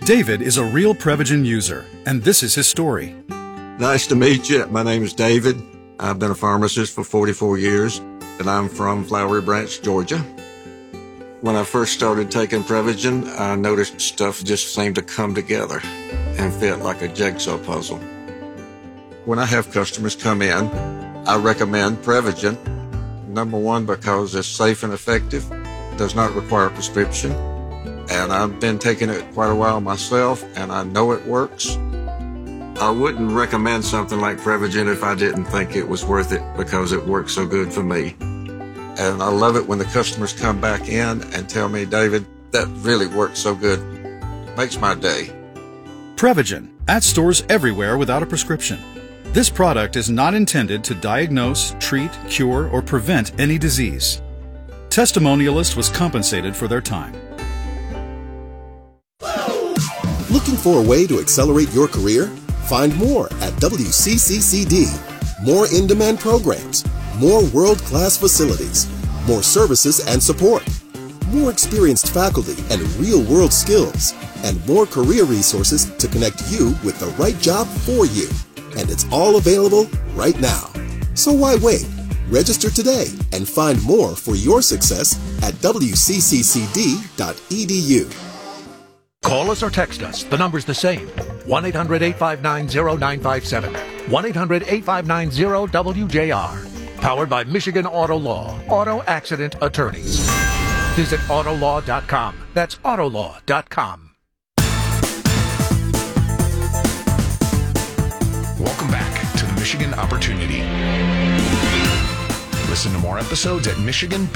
David is a real Prevagen user, and this is his story. Nice to meet you. My name is David. I've been a pharmacist for 44 years, and I'm from Flowery Branch, Georgia. When I first started taking Prevagen, I noticed stuff just seemed to come together and fit like a jigsaw puzzle. When I have customers come in, I recommend Prevagen. Number one, because it's safe and effective, does not require a prescription, and I've been taking it quite a while myself, and I know it works. I wouldn't recommend something like Prevagen if I didn't think it was worth it because it works so good for me. And I love it when the customers come back in and tell me, David, that really works so good. Makes my day. Prevagen, at stores everywhere without a prescription. This product is not intended to diagnose, treat, cure, or prevent any disease. Testimonialist was compensated for their time. Looking for a way to accelerate your career? Find more at WCCCD. More in-demand programs, more world-class facilities, more services and support, more experienced faculty and real-world skills, and more career resources to connect you with the right job for you. And it's all available right now. So why wait? Register today and find more for your success at wcccd.edu. Call us or text us. The number's the same. 1-800-859-0957. 1-800-859-0WJR. Powered by Michigan Auto Law. Auto Accident Attorneys. Visit autolaw.com. That's autolaw.com. Welcome back to the Michigan Opportunity. Listen to more episodes at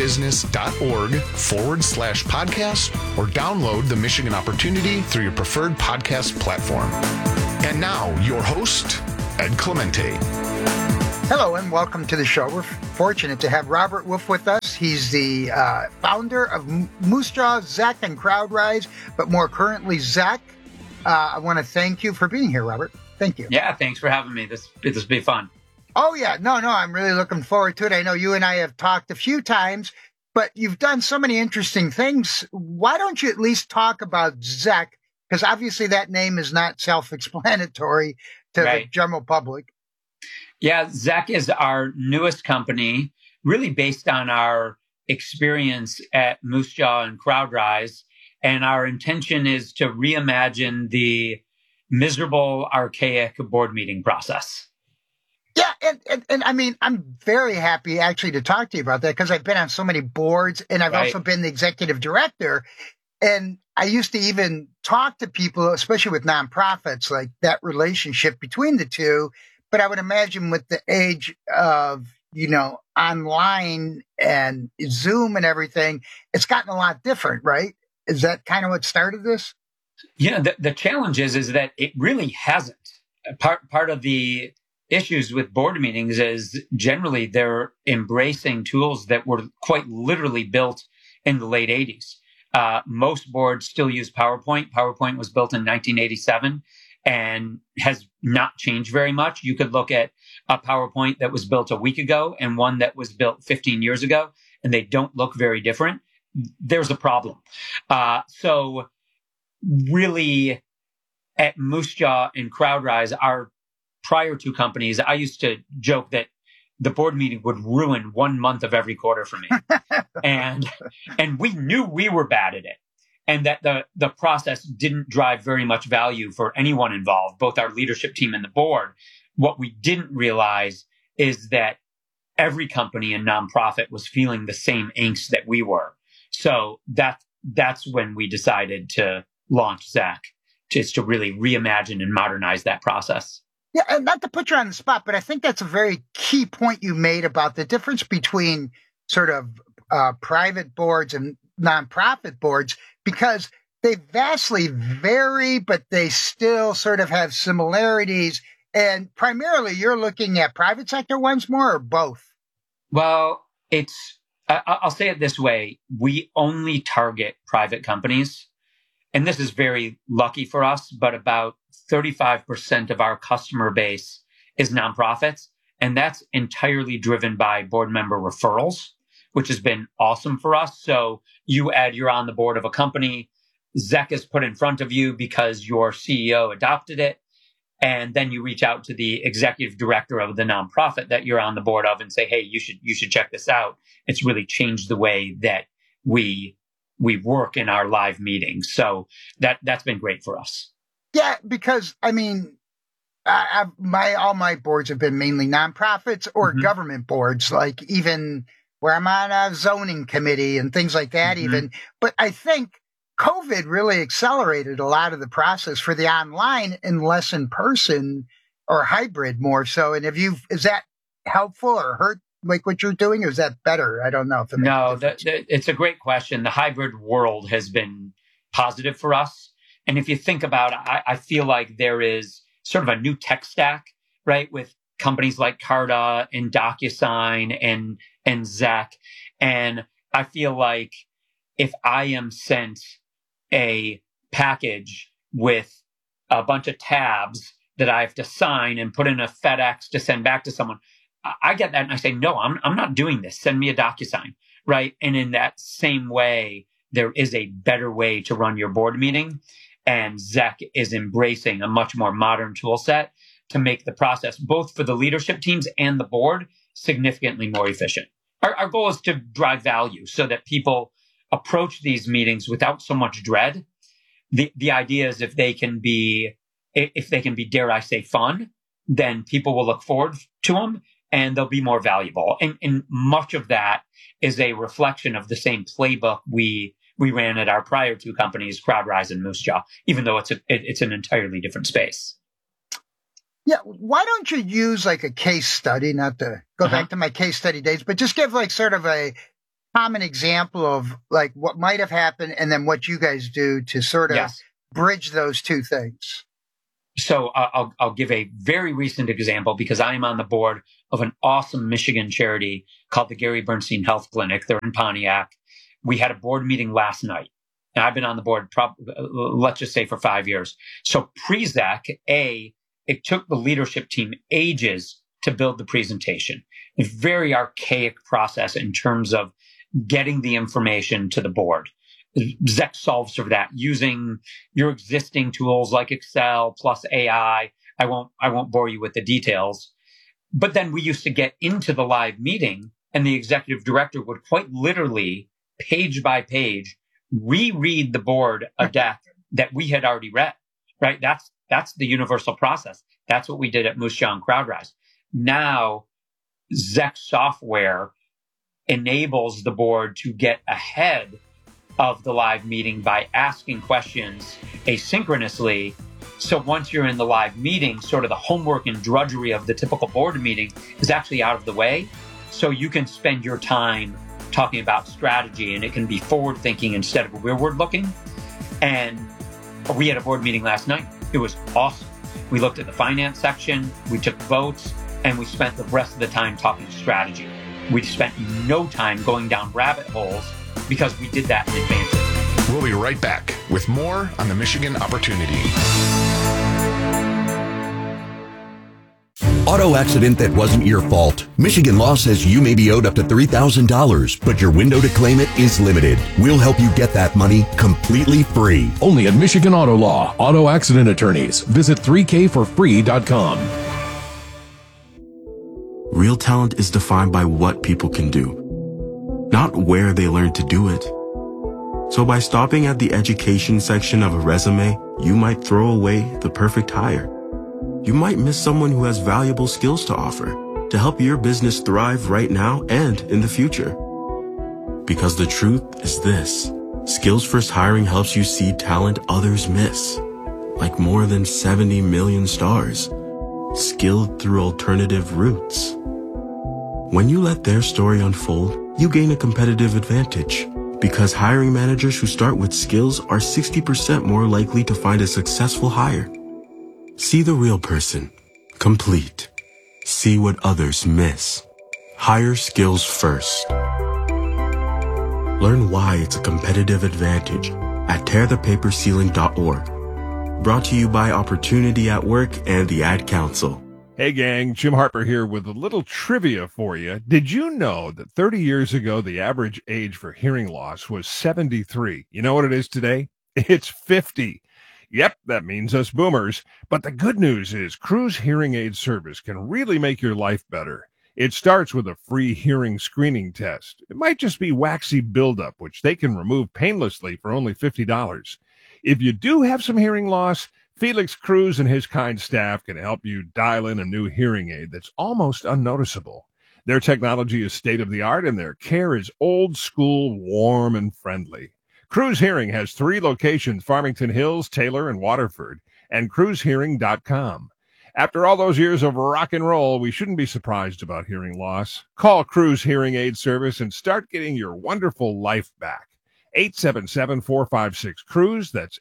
michiganbusiness.org/podcast or download the Michigan Opportunity through your preferred podcast platform. And now, your host, Ed Clemente. Hello and welcome to the show. We're fortunate to have Robert Wolf with us. He's the founder of Moose Jaw, Zach, and CrowdRise, but more currently, Zach. I want to thank you for being here, Robert. Thank you. Yeah, thanks for having me. This will be fun. Oh, yeah. No, I'm really looking forward to it. I know you and I have talked a few times, but you've done so many interesting things. Why don't you at least talk about Zach? Because obviously that name is not self-explanatory to the general public. Yeah, Zach is our newest company, really based on our experience at Moose Jaw and CrowdRise. And our intention is to reimagine the miserable, archaic board meeting process. Yeah, and I mean, I'm very happy actually to talk to you about that because I've been on so many boards and I've also been the executive director. And I used to even talk to people, especially with nonprofits, like that relationship between the two. But I would imagine with the age of, online and Zoom and everything, it's gotten a lot different, right? Is that kind of what started this? Yeah, the challenge is that it really hasn't. Part of the issues with board meetings is generally they're embracing tools that were quite literally built in the late 80s. Most boards still use PowerPoint. PowerPoint was built in 1987 and has not changed very much. You could look at a PowerPoint that was built a week ago and one that was built 15 years ago, and they don't look very different. There's a problem. So really at Moose Jaw and CrowdRise, our prior two companies, I used to joke that the board meeting would ruin 1 month of every quarter for me. and we knew we were bad at it and that the process didn't drive very much value for anyone involved, both our leadership team and the board. What we didn't realize is that every company and nonprofit was feeling the same angst that we were. So that's when we decided to launch Zach, just to really reimagine and modernize that process. Yeah, and not to put you on the spot, but I think that's a very key point you made about the difference between sort of private boards and nonprofit boards, because they vastly vary, but they still sort of have similarities. And primarily, you're looking at private sector ones more or both? Well, I'll say it this way. We only target private companies. And this is very lucky for us, but about 35% of our customer base is nonprofits. And that's entirely driven by board member referrals, which has been awesome for us. So you're on the board of a company. ZEC is put in front of you because your CEO adopted it. And then you reach out to the executive director of the nonprofit that you're on the board of and say, hey, you should check this out. It's really changed the way that we work in our live meetings. So that's been great for us. Yeah, because I mean, all my boards have been mainly nonprofits or government boards, like even where I'm on a zoning committee and things like that even. But I think COVID really accelerated a lot of the process for the online and less in person or hybrid more so. And is that helpful or hurt like what you're doing, or is that better? I don't know. No, it's a great question. The hybrid world has been positive for us. And if you think about it, I feel like there is sort of a new tech stack, right? With companies like Carta and DocuSign and ZEC. And I feel like if I am sent a package with a bunch of tabs that I have to sign and put in a FedEx to send back to someone, I get that and I say, no, I'm not doing this. Send me a DocuSign, right? And in that same way, there is a better way to run your board meeting. And ZEC is embracing a much more modern tool set to make the process, both for the leadership teams and the board, significantly more efficient. Our goal is to drive value so that people approach these meetings without so much dread. The idea is if they can be, dare I say, fun, then people will look forward to them and they'll be more valuable. And much of that is a reflection of the same playbook we ran at our prior two companies, CrowdRise and Moosejaw, even though it's an entirely different space. Yeah. Why don't you use like a case study, not to go back to my case study days, but just give like sort of a common example of like what might have happened and then what you guys do to sort of bridge those two things. So I'll give a very recent example because I am on the board of an awesome Michigan charity called the Gary Bernstein Health Clinic. They're in Pontiac. We had a board meeting last night. And I've been on the board, let's just say for 5 years. So pre-ZEC, it took the leadership team ages to build the presentation. A very archaic process in terms of getting the information to the board. ZEC solves for that using your existing tools like Excel plus AI. I won't bore you with the details. But then we used to get into the live meeting and the executive director would quite literally, page by page, reread the board a deck that we had already read, right? That's the universal process. That's what we did at Moosejaw and CrowdRise. Now, ZEC software enables the board to get ahead of the live meeting by asking questions asynchronously. So once you're in the live meeting, sort of the homework and drudgery of the typical board meeting is actually out of the way. So you can spend your time talking about strategy and it can be forward thinking instead of rearward looking. And we had a board meeting last night. It was awesome. We looked at the finance section, we took votes, and we spent the rest of the time talking strategy. We spent no time going down rabbit holes because we did that in advance. We'll be right back with more on the Michigan Opportunity. Auto accident that wasn't your fault. Michigan law says you may be owed up to $3,000, but your window to claim it is limited. We'll help you get that money completely free. Only at Michigan Auto Law. Auto accident attorneys. Visit 3kforfree.com. Real talent is defined by what people can do, not where they learn to do it. So by stopping at the education section of a resume, you might throw away the perfect hire. You might miss someone who has valuable skills to offer to help your business thrive right now and in the future. Because the truth is this: Skills First Hiring helps you see talent others miss, like more than 70 million stars, skilled through alternative routes. When you let their story unfold, you gain a competitive advantage, because hiring managers who start with skills are 60% more likely to find a successful hire. See the real person. Complete. See what others miss. Hire skills first. Learn why it's a competitive advantage at tearthepaperceiling.org. Brought to you by Opportunity at Work and the Ad Council. Hey gang, Jim Harper here with a little trivia for you. Did you know that 30 years ago, the average age for hearing loss was 73? You know what it is today? It's 50. Yep, that means us boomers. But the good news is Cruz Hearing Aid Service can really make your life better. It starts with a free hearing screening test. It might just be waxy buildup, which they can remove painlessly for only $50. If you do have some hearing loss, Felix Cruz and his kind staff can help you dial in a new hearing aid that's almost unnoticeable. Their technology is state-of-the-art, and their care is old-school, warm, and friendly. Cruz Hearing has 3 locations, Farmington Hills, Taylor, and Waterford, and cruzhearing.com. After all those years of rock and roll, we shouldn't be surprised about hearing loss. Call Cruz Hearing Aid Service and start getting your wonderful life back. 877-456-CRUZ. That's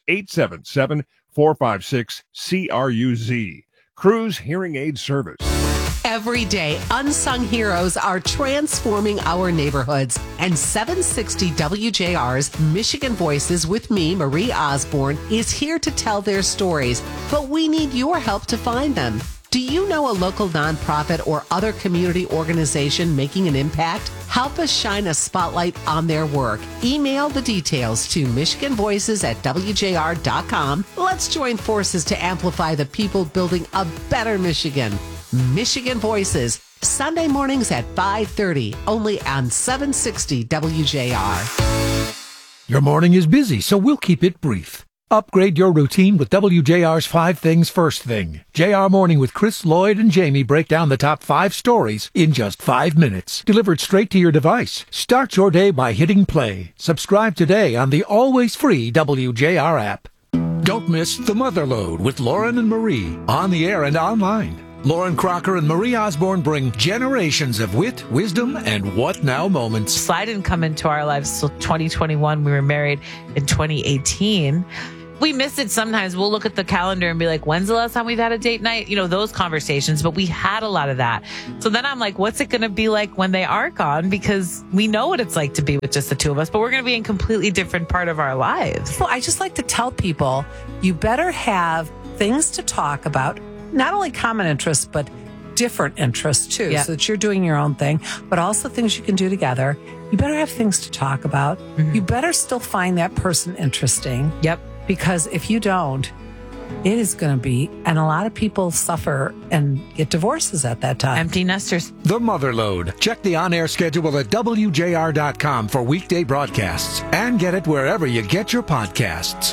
877-456-CRUZ. Cruz Hearing Aid Service. Every day, unsung heroes are transforming our neighborhoods. And 760 WJR's Michigan Voices with me, Marie Osborne, is here to tell their stories. But we need your help to find them. Do you know a local nonprofit or other community organization making an impact? Help us shine a spotlight on their work. Email the details to michiganvoices@wjr.com. Let's join forces to amplify the people building a better Michigan. Michigan Voices, Sunday mornings at 5:30, only on 760 WJR. Your morning is busy, so we'll keep it brief. Upgrade your routine with WJR's 5 Things First Thing. JR Morning with Chris, Lloyd, and Jamie break down the top 5 stories in just 5 minutes. Delivered straight to your device. Start your day by hitting play. Subscribe today on the always free WJR app. Don't miss The Motherlode with Lauren and Marie, on the air and online. Lauren Crocker and Marie Osborne bring generations of wit, wisdom, and what now moments. Sly didn't come into our lives till 2021. We were married in 2018. We miss it sometimes. We'll look at the calendar and be like, when's the last time we've had a date night? You know, those conversations, but we had a lot of that. So then I'm like, what's it going to be like when they are gone? Because we know what it's like to be with just the two of us, but we're going to be in a completely different part of our lives. Well, I just like to tell people, you better have things to talk about, not only common interests, but different interests too, so that you're doing your own thing, but also things you can do together. You better have things to talk about. Mm-hmm. You better still find that person interesting. Yep. Because if you don't, it is going to be, and a lot of people suffer and get divorces at that time. Empty nesters. The Motherlode. Check the on-air schedule at WJR.com for weekday broadcasts and get it wherever you get your podcasts.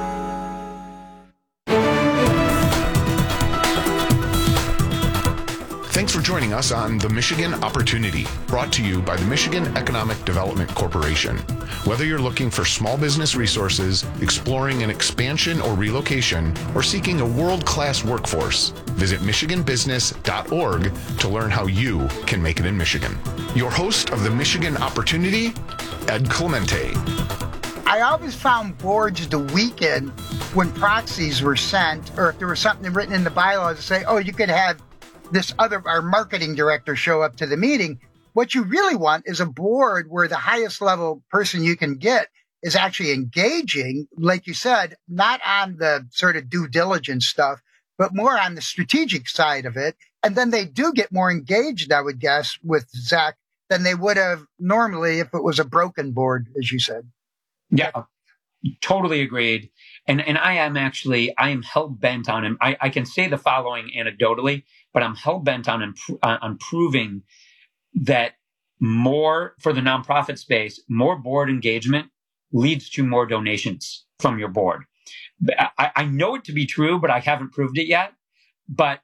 Thanks for joining us on The Michigan Opportunity, brought to you by the Michigan Economic Development Corporation. Whether you're looking for small business resources, exploring an expansion or relocation, or seeking a world-class workforce, visit michiganbusiness.org to learn how you can make it in Michigan. Your host of The Michigan Opportunity, Ed Clemente. I always found boards to weaken when proxies were sent, or if there was something written in the bylaws to say, oh, you could have our marketing director show up to the meeting. What you really want is a board where the highest level person you can get is actually engaging, like you said, not on the sort of due diligence stuff, but more on the strategic side of it. And then they do get more engaged, I would guess, with Zach than they would have normally if it was a broken board, as you said. Yeah, totally agreed. And I am hell bent on him. I can say the following anecdotally, but I'm hell bent on proving that more for the nonprofit space, more board engagement leads to more donations from your board. I know it to be true, but I haven't proved it yet. But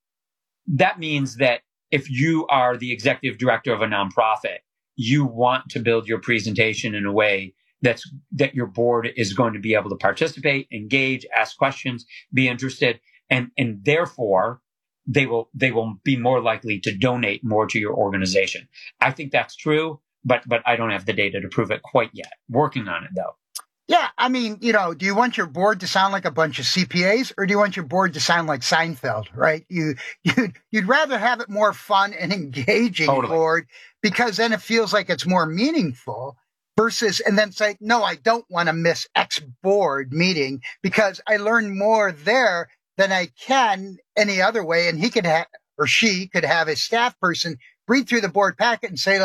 that means that if you are the executive director of a nonprofit, you want to build your presentation in a way that your board is going to be able to participate, engage, ask questions, be interested, and therefore they will be more likely to donate more to your organization. I think that's true, but I don't have the data to prove it quite yet. Working on it though. Yeah, I mean, do you want your board to sound like a bunch of CPAs, or do you want your board to sound like Seinfeld, right? You'd rather have it more fun and engaging board, because then it feels like it's more meaningful. Versus, and then say, no, I don't want to miss X board meeting because I learned more there than I can any other way. And he could have, or she could have a staff person read through the board packet and say like,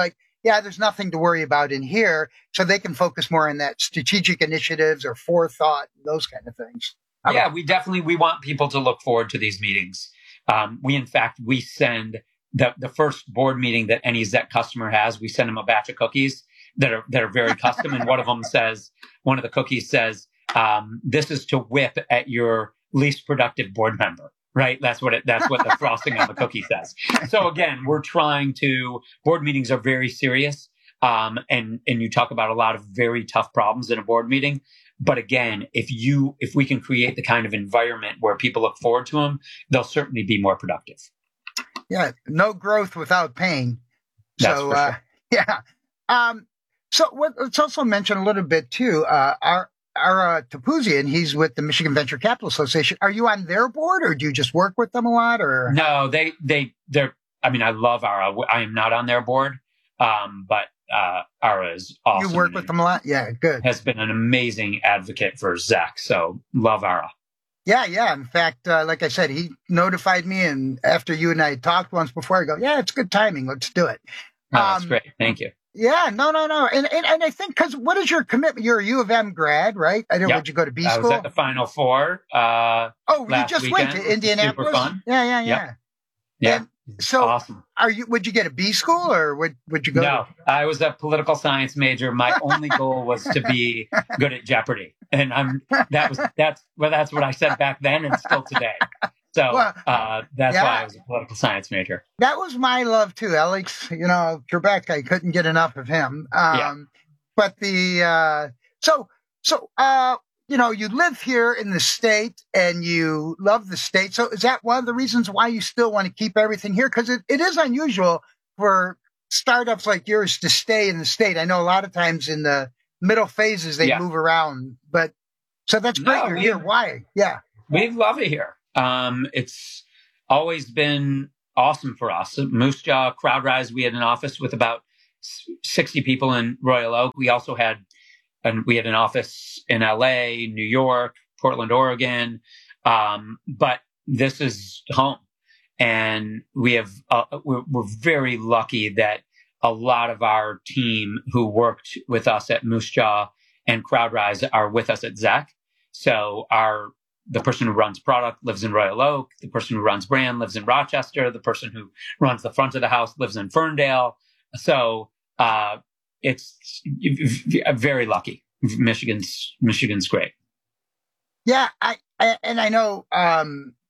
yeah, there's nothing to worry about in here. So they can focus more on that strategic initiatives or forethought, those kind of things. Yeah, we want people to look forward to these meetings. We send the first board meeting that any Zec customer has, we send them a batch of cookies that are very custom. And one of the cookies says, this is to whip at your least productive board member, right? That's what the frosting on the cookie says. So again, board meetings are very serious. And you talk about a lot of very tough problems in a board meeting. But again, if we can create the kind of environment where people look forward to them, they'll certainly be more productive. Yeah. No growth without pain. That's for sure. Yeah. So let's also mention a little bit too, our Topouzian, he's with the Michigan Venture Capital Association. Are you on their board, or do you just work with them a lot? Or no, they're. I mean, I love Ara. I am not on their board, but Ara is awesome. You work with them a lot? Yeah, good. Has been an amazing advocate for Zec, so love Ara. Yeah. In fact, like I said, he notified me, and after you and I talked once before, I go, yeah, it's good timing. Let's do it. Oh, that's great. Thank you. Yeah, no. And I think, because what is your commitment? You're a U of M grad, right? I don't know, would you go to B school? I was at the Final Four. You just went to Indianapolis? Super fun. Yeah. Yep. Yeah. So awesome. Would you get a B school, or would you go? No, I was a political science major. My only goal was to be good at Jeopardy. And that's what I said back then and still today. So that's why I was a political science major. That was my love too, Alex. Trebek, I couldn't get enough of him. But you live here in the state and you love the state. So is that one of the reasons why you still want to keep everything here? Because it is unusual for startups like yours to stay in the state. I know a lot of times in the middle phases they move around, but so that's great. You're here. Why? Yeah. We love it here. It's always been awesome for us. Moose Jaw, CrowdRise, we had an office with about 60 people in Royal Oak. We also had an office in LA, New York, Portland, Oregon. But this is home. And we're very lucky that a lot of our team who worked with us at Moose Jaw and CrowdRise are with us at Zec. So the person who runs product lives in Royal Oak. The person who runs brand lives in Rochester. The person who runs the front of the house lives in Ferndale. So it's very lucky. Michigan's great. Yeah, I know. Let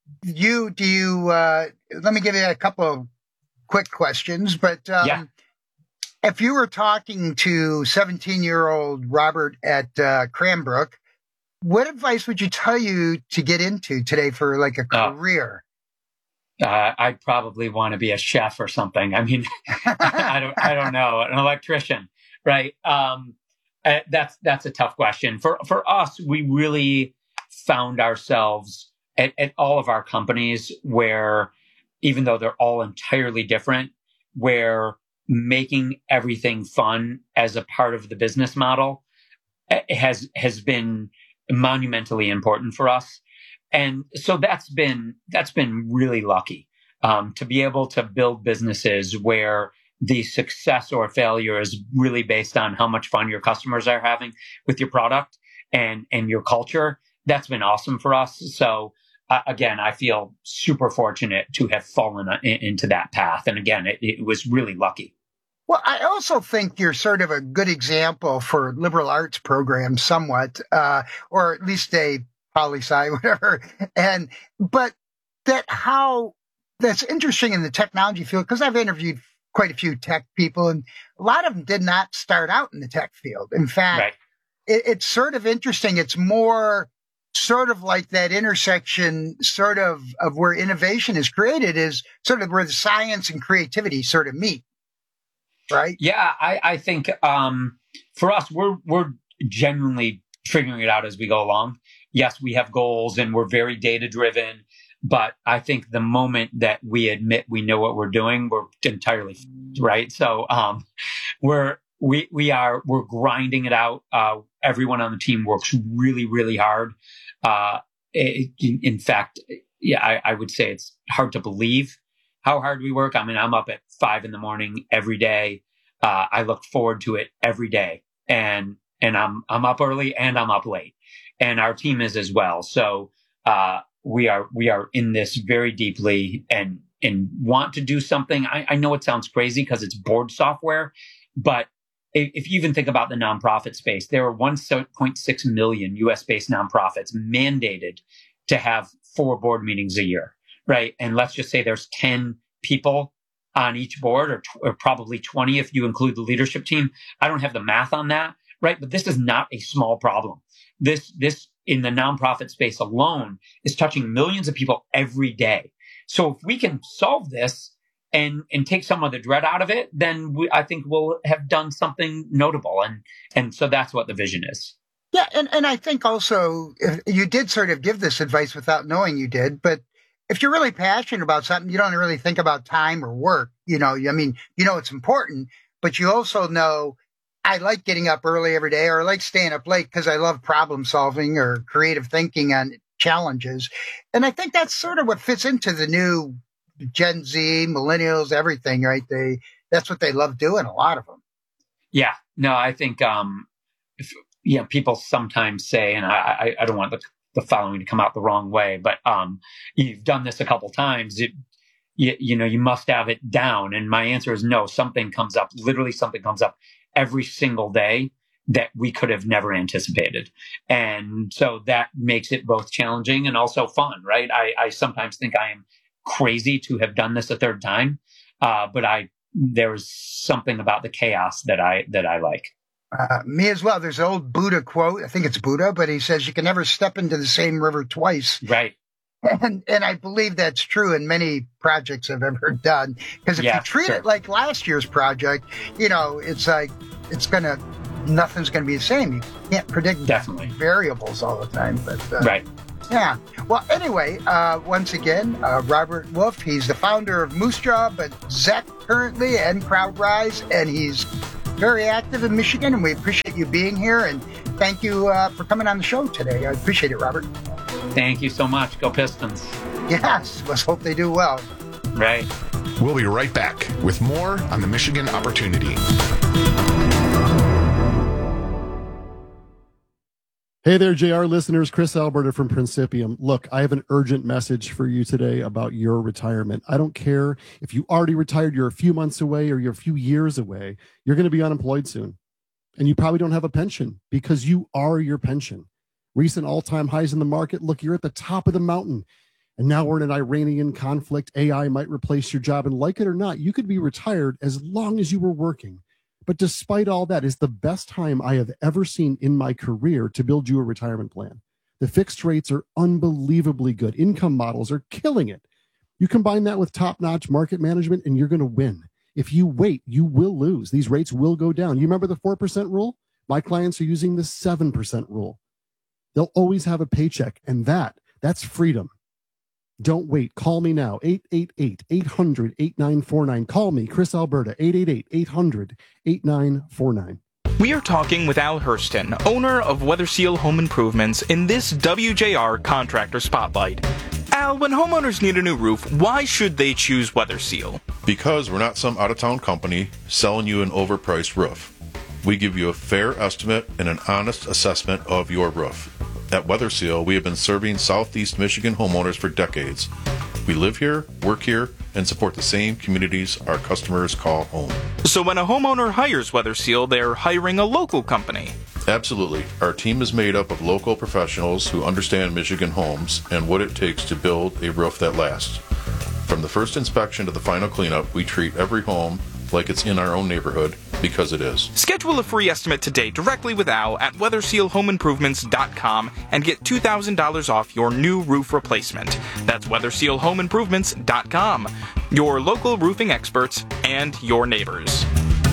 me give you a couple of quick questions. But if you were talking to 17-year-old Robert at Cranbrook, what advice would you tell you to get into today for like a career? I'd probably want to be a chef or something. I mean, I don't know, an electrician, right? That's a tough question. For us, we really found ourselves at all of our companies where, even though they're all entirely different, where making everything fun as a part of the business model has been monumentally important for us. And so that's been really lucky, to be able to build businesses where the success or failure is really based on how much fun your customers are having with your product and your culture. That's been awesome for us. So again, I feel super fortunate to have fallen into that path. And again, it was really lucky. Well, I also think you're sort of a good example for liberal arts programs somewhat, or at least a poli-sci, whatever. But that's interesting in the technology field, because I've interviewed quite a few tech people, and a lot of them did not start out in the tech field. In fact, it's sort of interesting. It's more sort of like that intersection sort of where innovation is created is sort of where the science and creativity sort of meet. Right? Yeah, I think for us, we're genuinely figuring it out as we go along. Yes, we have goals and we're very data driven, but I think the moment that we admit we know what we're doing, we're entirely right. So we're grinding it out. Everyone on the team works really, really hard. In fact, I would say it's hard to believe how hard we work. I mean, I'm up at 5 a.m. every day. I look forward to it every day, and I'm up early and I'm up late, and our team is as well. So we are in this very deeply and want to do something. I know it sounds crazy because it's board software, but if you even think about the nonprofit space, there are 1.6 million US-based nonprofits mandated to have 4 board meetings a year, right? And let's just say there's 10 people on each board, or probably 20 if you include the leadership team. I don't have the math on that, right? But this is not a small problem. This in the nonprofit space alone is touching millions of people every day. So if we can solve this and take some of the dread out of it, then I think we'll have done something notable. And so that's what the vision is. Yeah. And I think also you did sort of give this advice without knowing you did, but if you're really passionate about something, you don't really think about time or work. It's important, but you also know I like getting up early every day, or I like staying up late because I love problem solving or creative thinking on challenges. And I think that's sort of what fits into the new Gen Z, millennials, everything, right? That's what they love doing, a lot of them. Yeah, no, I think, people sometimes say, and I don't want the following to come out the wrong way, but you've done this a couple times. You must have it down. And my answer is no. Something comes up every single day that we could have never anticipated. And so that makes it both challenging and also fun, right? I sometimes think I am crazy to have done this a third time, but there's something about the chaos that I like. Me as well. There's an old Buddha quote. I think it's Buddha, but he says you can never step into the same river twice. Right. And I believe that's true in many projects I've ever done. Because if you treat it like last year's project, it's like nothing's going to be the same. You can't predict variables all the time. But right. Yeah. Well, anyway, once again, Robert Wolf, he's the founder of Moose Jaw, but Zach currently and CrowdRise, and he's very active in Michigan, and we appreciate you being here. And thank you for coming on the show today. I appreciate it, Robert. Thank you so much. Go Pistons. Yes. Let's hope they do well. Right. We'll be right back with more on the Michigan Opportunity. Hey there, JR listeners. Chris Alberta from Principium. Look, I have an urgent message for you today about your retirement. I don't care if you already retired, you're a few months away, or you're a few years away. You're going to be unemployed soon. And you probably don't have a pension because you are your pension. Recent all-time highs in the market. Look, you're at the top of the mountain. And now we're in an Iranian conflict. AI might replace your job. And like it or not, you could be retired as long as you were working. But despite all that, it's the best time I have ever seen in my career to build you a retirement plan. The fixed rates are unbelievably good. Income models are killing it. You combine that with top-notch market management, and you're going to win. If you wait, you will lose. These rates will go down. You remember the 4% rule? My clients are using the 7% rule. They'll always have a paycheck, and that's freedom. Don't wait. Call me now, 888-800-8949. Call me, Chris Alberta, 888-800-8949. We are talking with Al Hurston, owner of WeatherSeal Home Improvements, in this WJR Contractor Spotlight. Al, when homeowners need a new roof, why should they choose WeatherSeal? Because we're not some out-of-town company selling you an overpriced roof. We give you a fair estimate and an honest assessment of your roof. At WeatherSeal, we have been serving Southeast Michigan homeowners for decades. We live here, work here, and support the same communities our customers call home. So when a homeowner hires WeatherSeal, they're hiring a local company? Absolutely. Our team is made up of local professionals who understand Michigan homes and what it takes to build a roof that lasts. From the first inspection to the final cleanup, we treat every home like it's in our own neighborhood, because it is. Schedule a free estimate today directly with Al at WeatherSealHomeImprovements.com and get $2,000 off your new roof replacement. That's WeatherSealHomeImprovements.com. Your local roofing experts and your neighbors.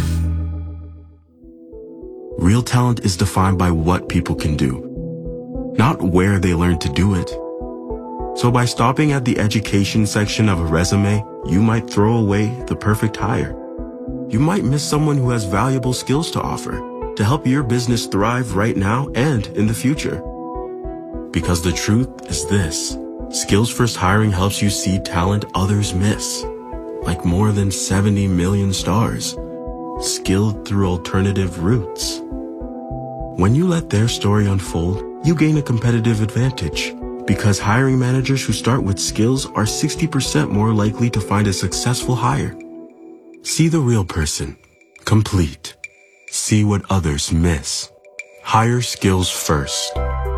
Real talent is defined by what people can do, not where they learn to do it. So by stopping at the education section of a resume, you might throw away the perfect hire. You might miss someone who has valuable skills to offer to help your business thrive right now and in the future. Because the truth is this: Skills First Hiring helps you see talent others miss, like more than 70 million stars. skilled through alternative routes. When you let their story unfold, you gain a competitive advantage because hiring managers who start with skills are 60% more likely to find a successful hire. See the real person. Complete. See what others miss. Hire skills first.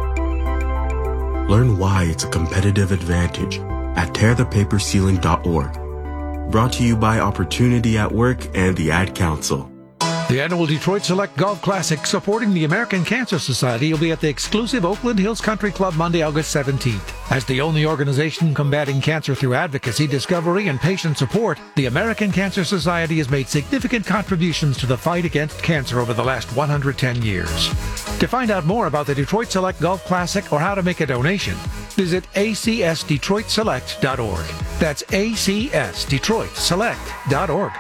Learn why it's a competitive advantage at tearthepaperceiling.org. Brought to you by Opportunity at Work and the Ad Council. The annual Detroit Select Golf Classic supporting the American Cancer Society will be at the exclusive Oakland Hills Country Club Monday, August 17th. As the only organization combating cancer through advocacy, discovery, and patient support, the American Cancer Society has made significant contributions to the fight against cancer over the last 110 years. To find out more about the Detroit Select Golf Classic or how to make a donation, visit acsdetroitselect.org. That's acsdetroitselect.org.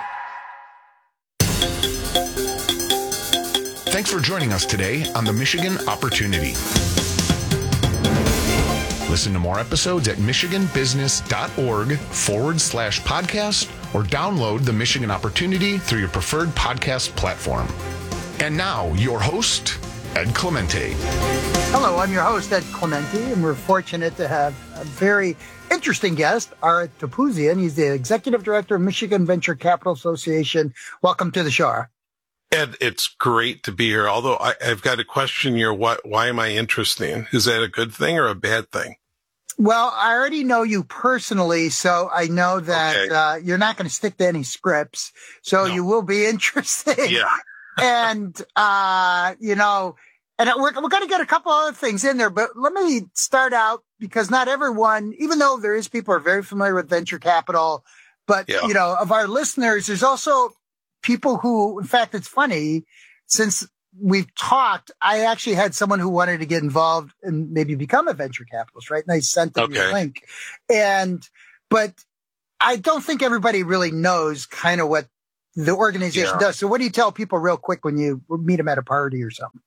Thanks for joining us today on the Michigan Opportunity. Listen to more episodes at michiganbusiness.org/podcast or download the Michigan Opportunity through your preferred podcast platform. And now, your host, Ed Clemente. Hello, I'm your host, Ed Clemente, and we're fortunate to have a very interesting guest, Art Topouzian. He's the Executive Director of Michigan Venture Capital Association. Welcome to the show. Ed, it's great to be here. Although I've got a question here. Why am I interesting? Is that a good thing or a bad thing? Well, I already know you personally, so I know that you're not going to stick to any scripts. So you will be interesting. Yeah. And, we're going to get a couple other things in there, but let me start out because not everyone, even though there is people who are very familiar with venture capital, but, of our listeners, there's also people who, in fact, it's funny, since we've talked, I actually had someone who wanted to get involved and maybe become a venture capitalist, right? And I sent them your link. But I don't think everybody really knows kind of what the organization does. So what do you tell people real quick when you meet them at a party or something?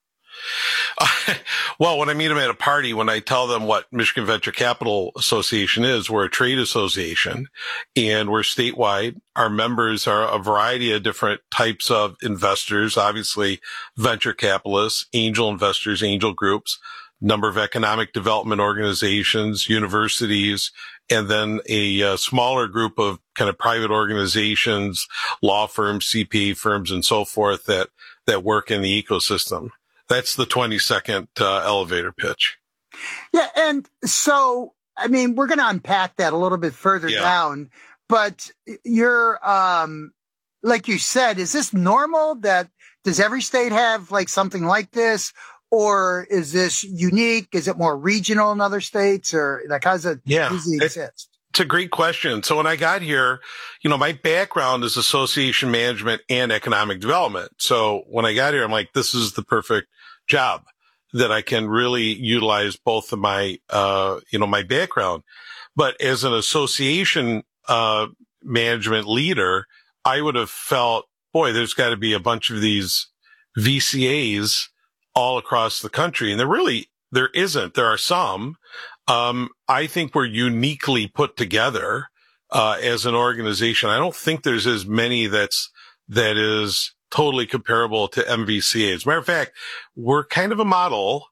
Well, when I meet them at a party, when I tell them what Michigan Venture Capital Association is, we're a trade association and we're statewide. Our members are a variety of different types of investors, obviously venture capitalists, angel investors, angel groups, number of economic development organizations, universities, and then a smaller group of kind of private organizations, law firms, CPA firms, and so forth that work in the ecosystem. That's the 20-second elevator pitch. Yeah. And so, I mean, we're going to unpack that a little bit further down, but you're, like you said, is this normal does every state have like something like this? Or is this unique? Is it more regional in other states or like how does it usually exist? It's a great question. So when I got here, my background is association management and economic development. So when I got here, I'm like, this is the perfect job that I can really utilize both of my, my background. But as an association, management leader, I would have felt, boy, there's got to be a bunch of these VCAs all across the country. And there isn't. There are some. I think we're uniquely put together, as an organization. I don't think there's as many that is totally comparable to MVCA. As a matter of fact, we're kind of a model,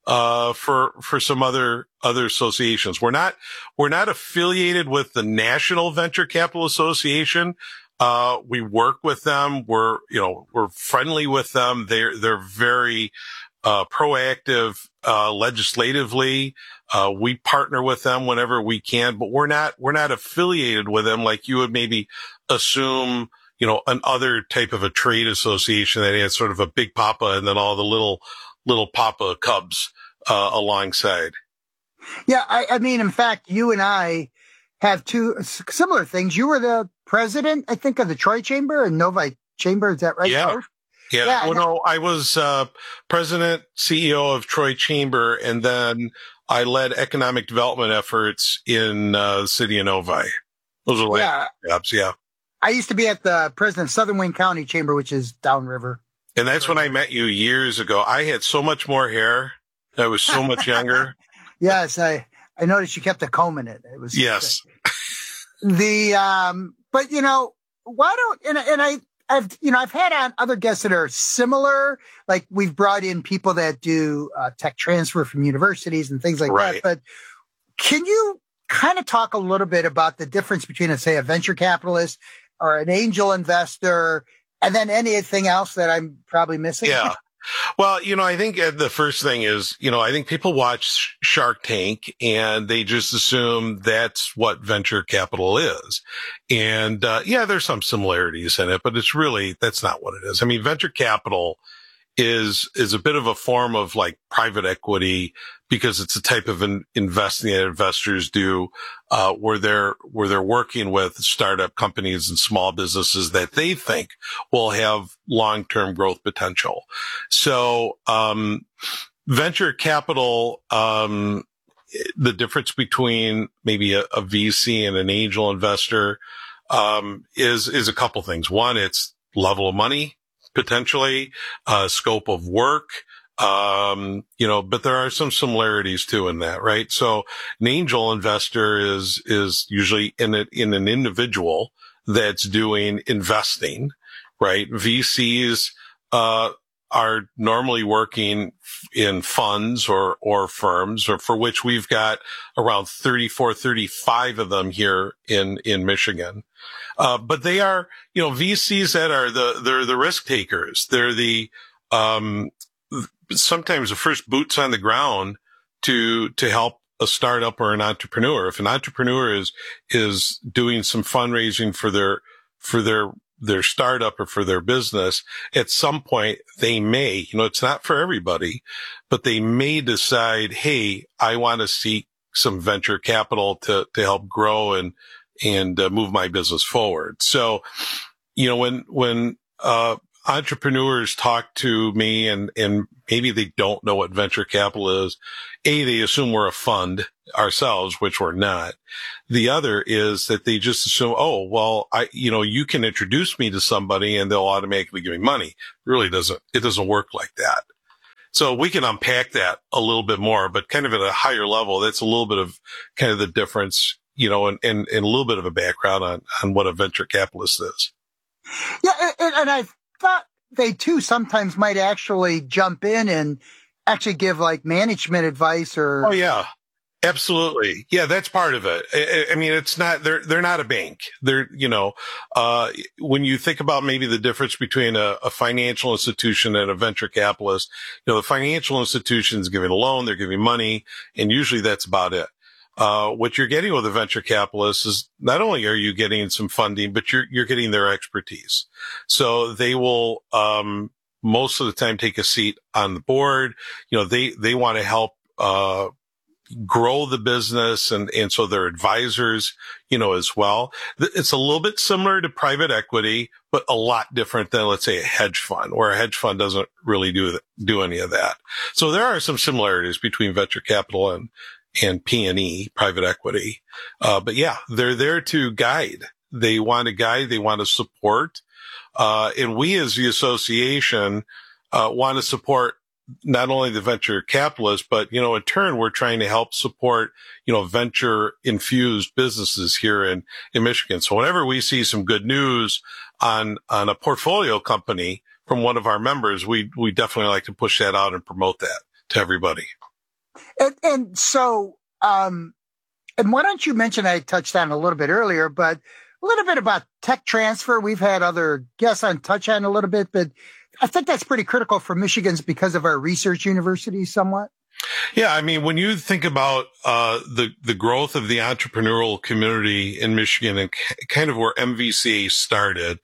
for some other associations. We're not affiliated with the National Venture Capital Association. We work with them. We're friendly with them. They're very, proactive, legislatively. We partner with them whenever we can, but we're not affiliated with them like you would maybe assume, an other type of a trade association that has sort of a big papa and then all the little papa cubs, alongside. Yeah. I mean, in fact, you and I have two similar things. You were the president, I think, of the Troy Chamber and Novi Chamber. Is that right? Yeah. Yeah. Well, no, I was, president, CEO of Troy Chamber, and then I led economic development efforts in, the city of Novi. Those are jobs. Yeah. I used to be at the president of Southern Wayne County Chamber, which is downriver. And that's when I met you years ago. I had so much more hair. I was so much younger. Yes. I noticed you kept a comb in it. It was, but why don't, and I've had on other guests that are similar. Like we've brought in people that do tech transfer from universities and things like that. But can you kind of talk a little bit about the difference between, say, a venture capitalist or an angel investor, and then anything else that I'm probably missing? Yeah. Well, I think the first thing is, I think people watch Shark Tank and they just assume that's what venture capital is. And, there's some similarities in it, but that's not what it is. I mean, venture capital is a bit of a form of like private equity because it's a type of investing that investors do, where they're working with startup companies and small businesses that they think will have long-term growth potential. So, venture capital, the difference between maybe a VC and an angel investor, is a couple things. One, it's level of money, potentially, scope of work, but there are some similarities too in that, right? So an angel investor is usually in an individual that's doing investing, right? VCs, are normally working in funds or firms, or for which we've got around 35 of them here in Michigan. But they are, VCs that are they're the risk takers. They're sometimes the first boots on the ground to help a startup or an entrepreneur. If an entrepreneur is doing some fundraising for their startup or for their business, at some point they may, it's not for everybody, but they may decide, hey, I want to seek some venture capital to help grow and move my business forward. So, when entrepreneurs talk to me and maybe they don't know what venture capital is, they assume we're a fund ourselves, which we're not. The other is that they just assume, you can introduce me to somebody and they'll automatically give me money. It doesn't work like that. So we can unpack that a little bit more, but kind of at a higher level, that's a little bit of kind of the difference, and a little bit of a background on what a venture capitalist is. Yeah. And I thought they too sometimes might actually jump in and actually give like management advice or. Oh, yeah. Absolutely. Yeah, that's part of it. I mean, it's not, they're not a bank. They're, when you think about maybe the difference between a financial institution and a venture capitalist, the financial institution is giving a loan, they're giving money, and usually that's about it. What you're getting with a venture capitalist is not only are you getting some funding, but you're getting their expertise. So they will, most of the time take a seat on the board. They want to help, grow the business and so they're advisors, as well. It's a little bit similar to private equity, but a lot different than, let's say, a hedge fund, where a hedge fund doesn't really do any of that. So there are some similarities between venture capital and P&E, private equity. But yeah, they're there to guide. They want to guide. They want to support. And we as the association, want to support not only the venture capitalists, but, in turn, we're trying to help support, venture infused businesses here in Michigan. So whenever we see some good news on a portfolio company from one of our members, we definitely like to push that out and promote that to everybody. And so, and why don't you mention, I touched on a little bit earlier, but a little bit about tech transfer. We've had other guests on touch on a little bit, but I think that's pretty critical for Michigan's because of our research universities somewhat. Yeah. I mean, when you think about, the growth of the entrepreneurial community in Michigan and kind of where MVCA started,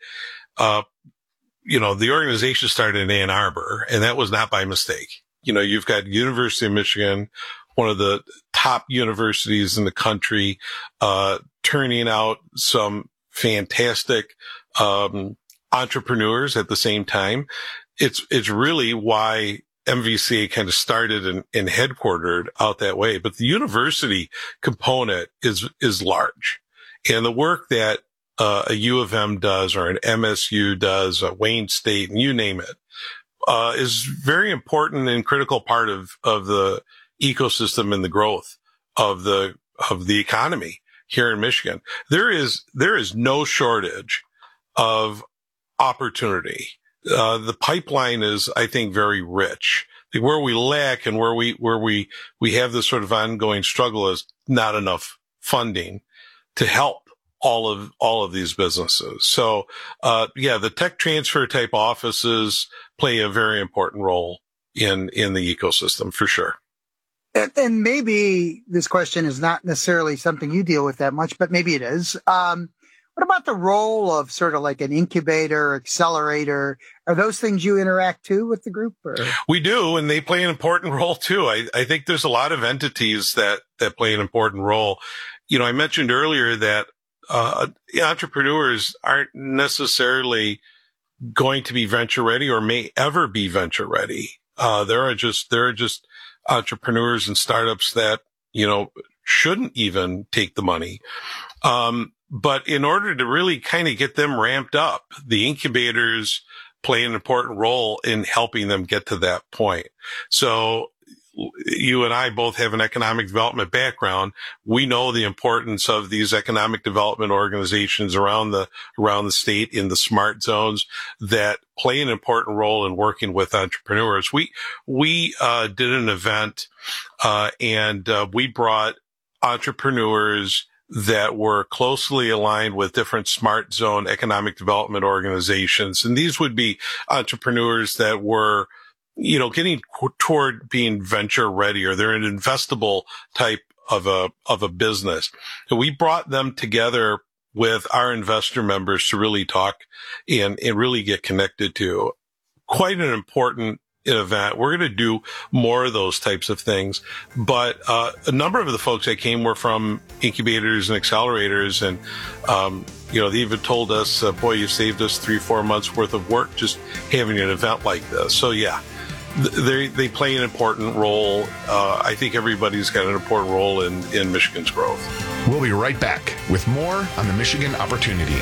the organization started in Ann Arbor, and that was not by mistake. You've got University of Michigan, one of the top universities in the country, turning out some fantastic, entrepreneurs at the same time. It's really why MVCA kind of started and headquartered out that way. But the university component is large. And the work that a U of M does or an MSU does, Wayne State, and you name it, is very important and critical part of the ecosystem and the growth of the economy here in Michigan. There is no shortage of opportunity. The pipeline is, I think, very rich. Where we lack and where we have this sort of ongoing struggle is not enough funding to help all of these businesses. So, the tech transfer type offices play a very important role in the ecosystem for sure. And maybe this question is not necessarily something you deal with that much, but maybe it is. What about the role of sort of like an incubator, accelerator? Are those things you interact too with the group? Or? We do, and they play an important role too. I think there's a lot of entities that play an important role. I mentioned earlier that entrepreneurs aren't necessarily going to be venture ready or may ever be venture ready. There are just entrepreneurs and startups that, shouldn't even take the money. But in order to really kind of get them ramped up, the incubators play an important role in helping them get to that point. So you and I both have an economic development background. We know the importance of these economic development organizations around the state in the smart zones that play an important role in working with entrepreneurs. We did an event, and we brought entrepreneurs that were closely aligned with different smart zone economic development organizations. And these would be entrepreneurs that were, getting toward being venture ready, or they're an investable type of a business. And we brought them together with our investor members to really talk and really get connected to. Quite an important event. We're going to do more of those types of things. But a number of the folks that came were from incubators and accelerators. And, they even told us, boy, you saved us 3-4 months worth of work just having an event like this. So, yeah, they play an important role. I think everybody's got an important role in Michigan's growth. We'll be right back with more on the Michigan Opportunity.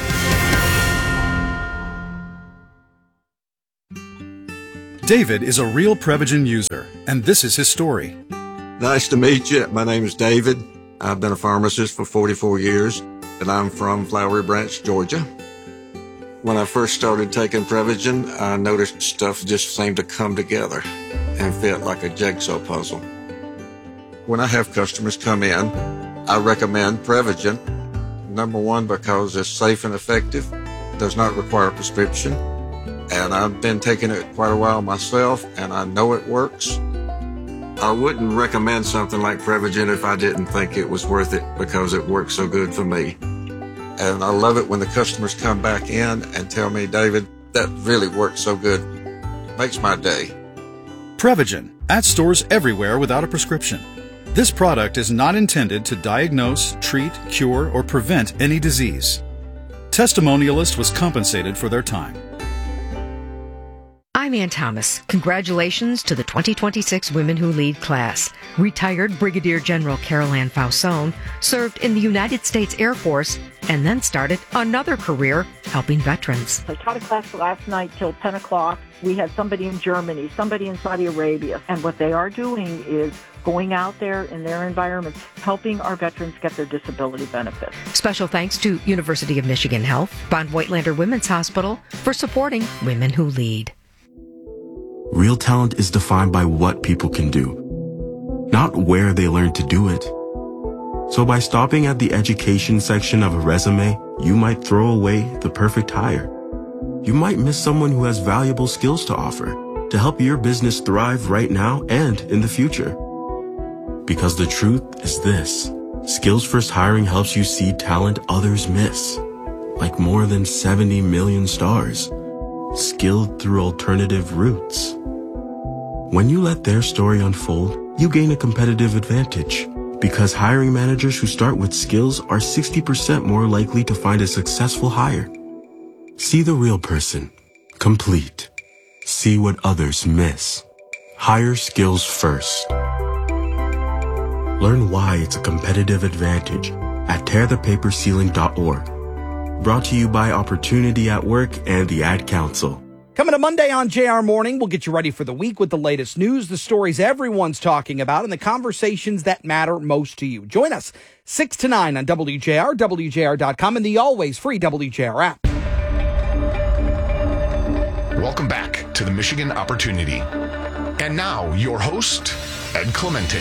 David is a real Prevagen user, and this is his story. Nice to meet you. My name is David. I've been a pharmacist for 44 years, and I'm from Flowery Branch, Georgia. When I first started taking Prevagen, I noticed stuff just seemed to come together and fit like a jigsaw puzzle. When I have customers come in, I recommend Prevagen. Number one, because it's safe and effective, does not require a prescription. And I've been taking it quite a while myself, and I know it works. I wouldn't recommend something like Prevagen if I didn't think it was worth it, because it works so good for me. And I love it when the customers come back in and tell me, David, that really works so good. It makes my day. Prevagen, at stores everywhere without a prescription. This product is not intended to diagnose, treat, cure, or prevent any disease. Testimonialist was compensated for their time. I'm Ann Thomas. Congratulations to the 2026 Women Who Lead class. Retired Brigadier General Carol Ann Fausone served in the United States Air Force and then started another career helping veterans. I taught a class last night till 10 o'clock. We had somebody in Germany, somebody in Saudi Arabia, and what they are doing is going out there in their environments, helping our veterans get their disability benefits. Special thanks to University of Michigan Health, Von Voigtlander Women's Hospital for supporting Women Who Lead. Real talent is defined by what people can do, not where they learn to do it. So by stopping at the education section of a resume, you might throw away the perfect hire. You might miss someone who has valuable skills to offer to help your business thrive right now and in the future. Because the truth is this: Skills First Hiring helps you see talent others miss, like more than 70 million stars, skilled through alternative routes. When you let their story unfold, you gain a competitive advantage, because hiring managers who start with skills are 60% more likely to find a successful hire. See the real person. Complete. See what others miss. Hire skills first. Learn why it's a competitive advantage at tearthepaperceiling.org. Brought to you by Opportunity at Work and the Ad Council. Coming to Monday on JR Morning, we'll get you ready for the week with the latest news, the stories everyone's talking about, and the conversations that matter most to you. Join us 6 to 9 on WJR, WJR.com, and the always free WJR app. the Michigan Opportunity. And now, your host, Ed Clemente.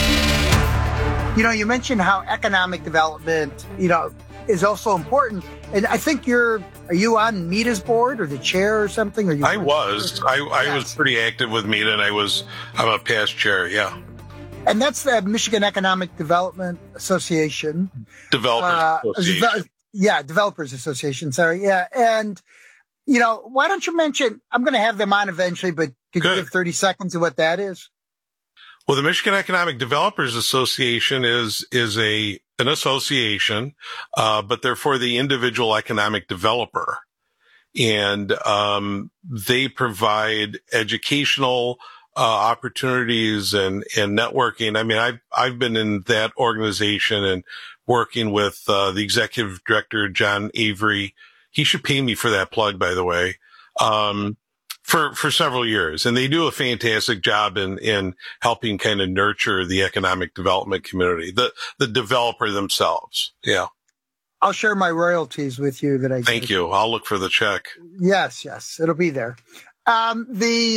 You mentioned how economic development, is also important. And I think are you on MEDA's board or the chair or something? I was pretty active with MEDA, and I'm a past chair. Yeah. And that's the Michigan Economic Development Association. Developers Association. Developers Association. Sorry. Yeah. And, why don't you mention, I'm going to have them on eventually, but could you give 30 seconds of what that is? Well, the Michigan Economic Developers Association is an association, but they're for the individual economic developer. And, they provide educational, opportunities and networking. I mean, I've been in that organization and working with, the executive director, John Avery. He should pay me for that plug, by the way, for several years. And they do a fantastic job in helping kind of nurture the economic development community, the developer themselves. Yeah. I'll share my royalties with you that I get. Thank you. I'll look for the check. Yes. It'll be there. But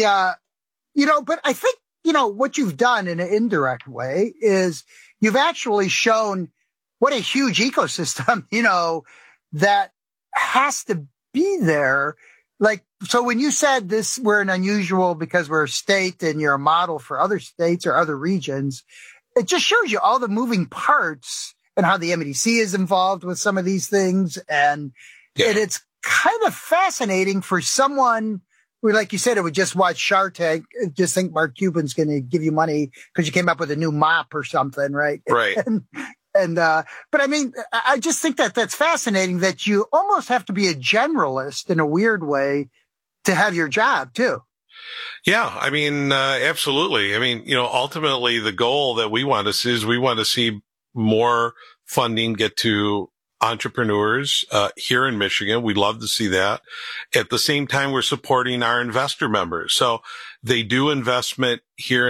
I think, what you've done in an indirect way is you've actually shown what a huge ecosystem, that has to be there. Like, so when you said we're an unusual because we're a state and you're a model for other states or other regions, it just shows you all the moving parts and how the MEDC is involved with some of these things. And it's kind of fascinating for someone who, like you said, it would just watch Shark Tank, just think Mark Cuban's going to give you money because you came up with a new mop or something, right? Right. But I mean, I just think that's fascinating that you almost have to be a generalist in a weird way to have your job too. Yeah. I mean, absolutely. I mean, ultimately the goal that we want to see is we want to see more funding get to entrepreneurs, here in Michigan. We'd love to see that. At the same time, we're supporting our investor members. So they do investment here